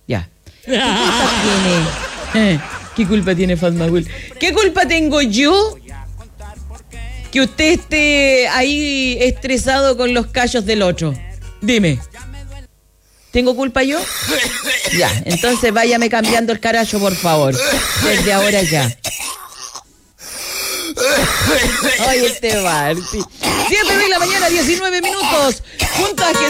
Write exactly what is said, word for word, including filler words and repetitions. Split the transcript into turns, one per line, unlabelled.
Ya. ¿Qué culpa tiene? Eh, ¿Qué culpa tiene Fatmagul? ¿Qué culpa tengo yo que usted esté ahí estresado con los callos del otro? Dime. ¿Tengo culpa yo? Ya, entonces váyame cambiando el carajo, por favor. Desde ahora ya. Oye, este Marty. siete de la mañana, diecinueve minutos. Puntaje